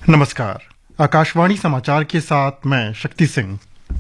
नमस्कार। आकाशवाणी समाचार के साथ मैं शक्ति सिंह।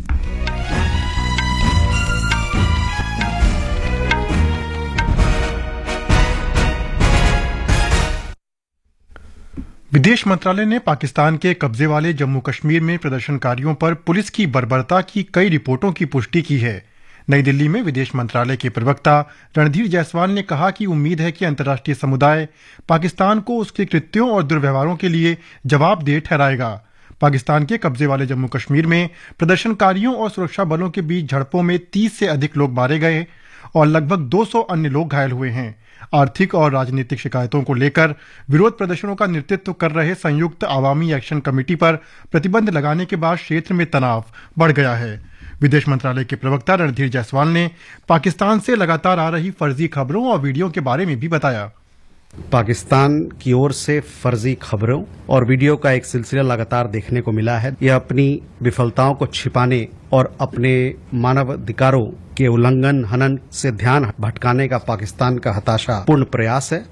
विदेश मंत्रालय ने पाकिस्तान के कब्जे वाले जम्मू कश्मीर में प्रदर्शनकारियों पर पुलिस की बर्बरता की कई रिपोर्टों की पुष्टि की है। नई दिल्ली में विदेश मंत्रालय के प्रवक्ता रणधीर जायसवाल ने कहा कि उम्मीद है कि अंतर्राष्ट्रीय समुदाय पाकिस्तान को उसके कृत्यों और दुर्व्यवहारों के लिए जवाबदेह ठहराएगा। पाकिस्तान के कब्जे वाले जम्मू कश्मीर में प्रदर्शनकारियों और सुरक्षा बलों के बीच झड़पों में 30 से अधिक लोग मारे गए और लगभग 200 अन्य लोग घायल हुए हैं। आर्थिक और राजनीतिक शिकायतों को लेकर विरोध प्रदर्शनों का नेतृत्व कर रहे संयुक्त अवामी एक्शन कमेटी पर प्रतिबंध लगाने के बाद क्षेत्र में तनाव बढ़ गया है। विदेश मंत्रालय के प्रवक्ता रणधीर जायसवाल ने पाकिस्तान से लगातार आ रही फर्जी खबरों और वीडियो के बारे में भी बताया। पाकिस्तान की ओर से फर्जी खबरों और वीडियो का एक सिलसिला लगातार देखने को मिला है। यह अपनी विफलताओं को छिपाने और अपने मानवाधिकारों के उल्लंघन हनन से ध्यान भटकाने का पाकिस्तान का हताशापूर्ण प्रयास है।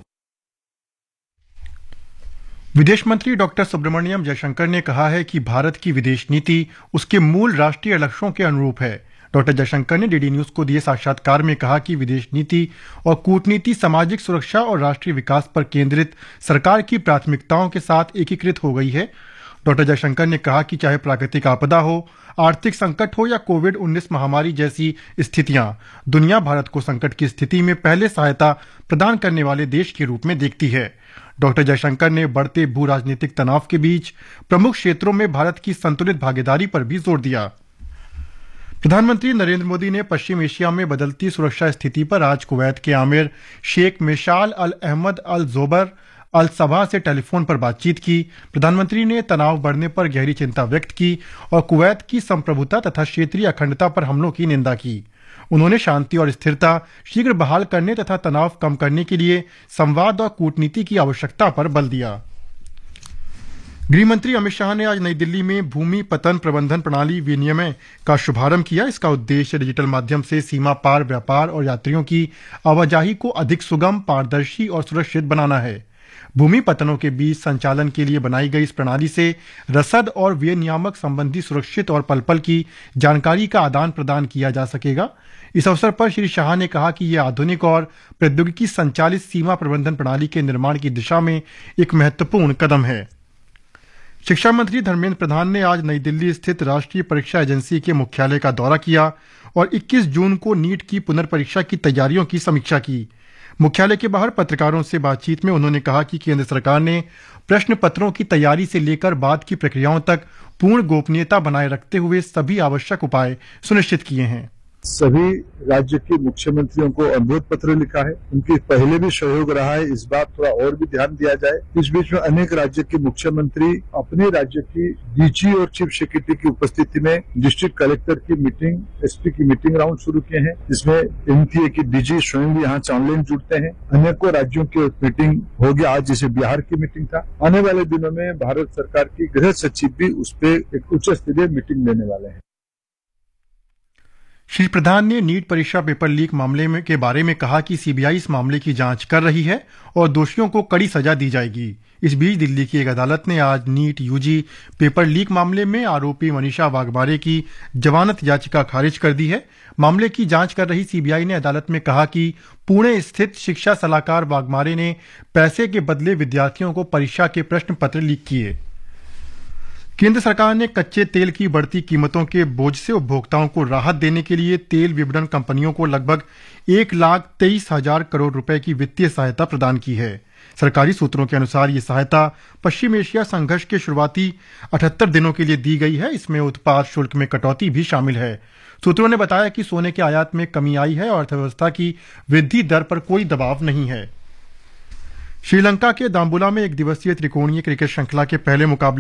विदेश मंत्री डॉक्टर सुब्रमण्यम जयशंकर ने कहा है कि भारत की विदेश नीति उसके मूल राष्ट्रीय लक्ष्यों के अनुरूप है। डॉक्टर जयशंकर ने डीडी न्यूज को दिए साक्षात्कार में कहा कि विदेश नीति और कूटनीति सामाजिक सुरक्षा और राष्ट्रीय विकास पर केंद्रित सरकार की प्राथमिकताओं के साथ एकीकृत हो गई है। डॉक्टर जयशंकर ने कहा कि चाहे प्राकृतिक आपदा हो, आर्थिक संकट हो या कोविड-19 महामारी जैसी स्थितियां, दुनिया भारत को संकट की स्थिति में पहले सहायता प्रदान करने वाले देश के रूप में देखती है। डॉक्टर जयशंकर ने बढ़ते भू राजनीतिक तनाव के बीच प्रमुख क्षेत्रों में भारत की संतुलित भागीदारी पर भी जोर दिया। प्रधानमंत्री नरेंद्र मोदी ने पश्चिम एशिया में बदलती सुरक्षा स्थिति पर आज कुवैत के आमिर शेख मिशाल अल अहमद अल जोबर अल सबा से टेलीफोन पर बातचीत की। प्रधानमंत्री ने तनाव बढ़ने पर गहरी चिंता व्यक्त की और कुवैत की संप्रभुता तथा क्षेत्रीय अखंडता पर हमलों की निंदा की। उन्होंने शांति और स्थिरता शीघ्र बहाल करने तथा तनाव कम करने के लिए संवाद और कूटनीति की आवश्यकता पर बल दिया। गृहमंत्री अमित शाह ने आज नई दिल्ली में भूमि पतन प्रबंधन प्रणाली विनिमय का शुभारंभ किया। इसका उद्देश्य डिजिटल माध्यम से सीमा पार व्यापार और यात्रियों की आवाजाही को अधिक सुगम, पारदर्शी और सुरक्षित बनाना है। भूमि पतनों के बीच संचालन के लिए बनाई गई इस प्रणाली से रसद और व्यय नियामक संबंधी सुरक्षित और पल-पल की जानकारी का आदान प्रदान किया जा सकेगा। इस अवसर पर श्री शाह ने कहा कि यह आधुनिक और प्रौद्योगिकी संचालित सीमा प्रबंधन प्रणाली के निर्माण की दिशा में एक महत्वपूर्ण कदम है। शिक्षा मंत्री धर्मेंद्र प्रधान ने आज नई दिल्ली स्थित राष्ट्रीय परीक्षा एजेंसी के मुख्यालय का दौरा किया और 21 जून को नीट की पुनर्परीक्षा की तैयारियों की समीक्षा की। मुख्यालय के बाहर पत्रकारों से बातचीत में उन्होंने कहा कि केंद्र सरकार ने प्रश्न पत्रों की तैयारी से लेकर बाद की प्रक्रियाओं तक पूर्ण गोपनीयता बनाए रखते हुए सभी आवश्यक उपाय सुनिश्चित किए हैं। सभी राज्य के मुख्यमंत्रियों को अनुरोध पत्र लिखा है। उनके पहले भी सहयोग रहा है, इस बार थोड़ा और भी ध्यान दिया जाए। इस बीच में अनेक राज्य के मुख्यमंत्री अपने राज्य की डीजी और चीफ सेक्रेटरी की उपस्थिति में डिस्ट्रिक्ट कलेक्टर की मीटिंग, एसपी की मीटिंग राउंड शुरू किए हैं। इसमें एनटीए की डीजी स्वयं भी यहाँ ऑनलाइन जुड़ते हैं। अनेकों राज्यों की मीटिंग हो गया आज, जैसे बिहार की मीटिंग था। आने वाले दिनों में भारत सरकार की गृह सचिव भी उस पर एक उच्च स्तरीय मीटिंग लेने वाले हैं। श्री प्रधान ने नीट परीक्षा पेपर लीक मामले के बारे में कहा कि सीबीआई इस मामले की जांच कर रही है और दोषियों को कड़ी सजा दी जाएगी। इस बीच दिल्ली की एक अदालत ने आज नीट यूजी पेपर लीक मामले में आरोपी मनीषा वाघमारे की जमानत याचिका खारिज कर दी है। मामले की जांच कर रही सीबीआई ने अदालत में कहा कि पुणे स्थित शिक्षा सलाहकार वाघमारे ने पैसे के बदले विद्यार्थियों को परीक्षा के प्रश्न पत्र लीक किए। केंद्र सरकार ने कच्चे तेल की बढ़ती कीमतों के बोझ से उपभोक्ताओं को राहत देने के लिए तेल विपणन कंपनियों को लगभग 1,23,000 करोड़ रुपए की वित्तीय सहायता प्रदान की है। सरकारी सूत्रों के अनुसार ये सहायता पश्चिम एशिया संघर्ष के शुरुआती 78 दिनों के लिए दी गई है। इसमें उत्पाद शुल्क में कटौती भी शामिल है। सूत्रों ने बताया कि सोने के आयात में कमी आई है और अर्थव्यवस्था की वृद्धि दर पर कोई दबाव नहीं है। श्रीलंका के दाम्बुला में एक दिवसीय त्रिकोणीय क्रिकेट श्रृंखला के पहले मुकाबले